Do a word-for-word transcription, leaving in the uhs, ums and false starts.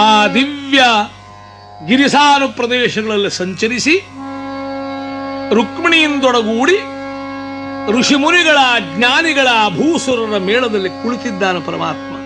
ಆ ದಿವ್ಯ ಗಿರಿಸಾನು ಪ್ರದೇಶಗಳಲ್ಲಿ ಸಂಚರಿಸಿ ರುಕ್ಮಿಣಿಯಿಂದೊಡಗೂಡಿ ಋಷಿಮುನಿಗಳ ಜ್ಞಾನಿಗಳ ಭೂಸುರರ ಮೇಳದಲ್ಲಿ ಕುಳಿತಿದ್ದಾನೆ ಪರಮಾತ್ಮ.